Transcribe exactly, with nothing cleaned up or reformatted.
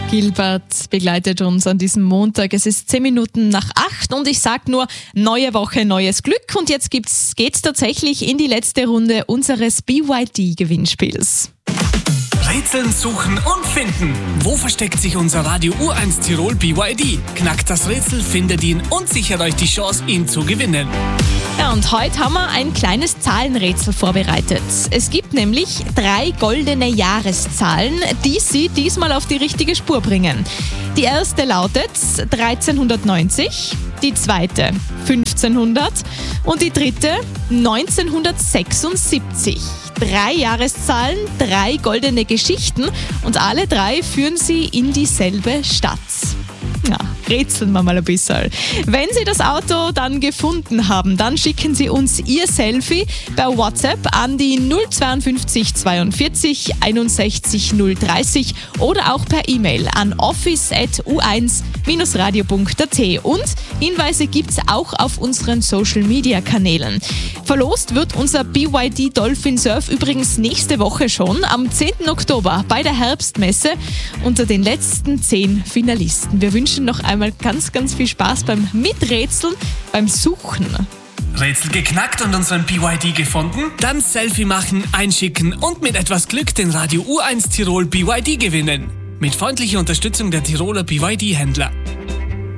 Gilbert begleitet uns an diesem Montag. Es ist zehn Minuten nach acht und ich sage nur, neue Woche, neues Glück. Und jetzt geht's, geht's tatsächlich in die letzte Runde unseres B Y D-Gewinnspiels. Rätseln, suchen und finden. Wo versteckt sich unser Radio U eins Tirol B Y D? Knackt das Rätsel, findet ihn und sichert euch die Chance, ihn zu gewinnen. Ja, und heute haben wir ein kleines Zahlenrätsel vorbereitet. Es gibt nämlich drei goldene Jahreszahlen, die Sie diesmal auf die richtige Spur bringen. Die erste lautet dreizehnhundertneunzig, die zweite fünfzehnhundert und die dritte neunzehnhundertsechsundsiebzig. Drei Jahreszahlen, drei goldene Geschichten und alle drei führen Sie in dieselbe Stadt. Ja, rätseln wir mal ein bisschen. Wenn Sie das Auto dann gefunden haben, dann schicken Sie uns Ihr Selfie per WhatsApp an die null zweiundfünfzig zweiundvierzig einundsechzig null dreißig oder auch per E-Mail an office at u eins radio punkt a t. Und Hinweise gibt's auch auf unseren Social-Media-Kanälen. Verlost wird unser B Y D Dolphin Surf übrigens nächste Woche schon, am zehnten Oktober bei der Herbstmesse unter den letzten zehn Finalisten. Wir wünschen noch einmal ganz, ganz viel Spaß beim Miträtseln, beim Suchen. Rätsel geknackt und unseren B Y D gefunden? Dann Selfie machen, einschicken und mit etwas Glück den Radio U eins Tirol B Y D gewinnen. Mit freundlicher Unterstützung der Tiroler B Y D-Händler.